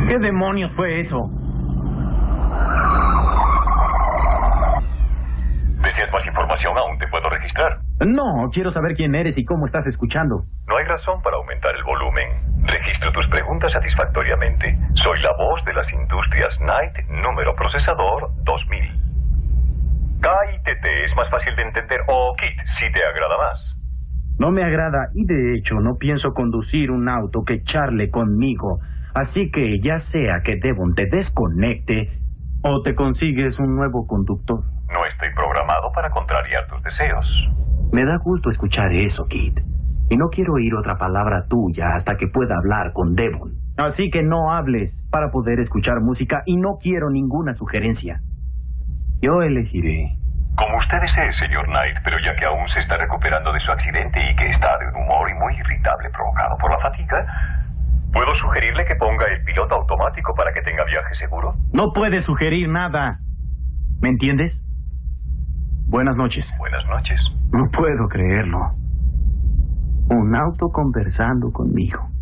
¿Qué demonios fue eso? ¿Deseas más información? Aún te puedo registrar. No, quiero saber quién eres y cómo estás escuchando. No hay razón para aumentar el volumen. Registro tus preguntas satisfactoriamente. Soy la voz de las industrias Knight, número procesador 2000. KITT es más fácil de entender, o KIT, si te agrada más. No me agrada y de hecho no pienso conducir un auto que charle conmigo. Así que ya sea que Devon te desconecte o te consigues un nuevo conductor. No estoy programado para contrariar tus deseos. Me da gusto escuchar eso, Kit. Y no quiero oír otra palabra tuya hasta que pueda hablar con Devon. Así que no hables para poder escuchar música y no quiero ninguna sugerencia. Yo elegiré. Como usted desee, señor Knight, pero ya que aún se está recuperando de su accidente y que está de un humor y muy irritable provocado por la fatiga, ¿puedo sugerirle que ponga el piloto automático para que tenga viaje seguro? No puedes sugerir nada. ¿Me entiendes? Buenas noches. Buenas noches. No puedo creerlo. Un auto conversando conmigo.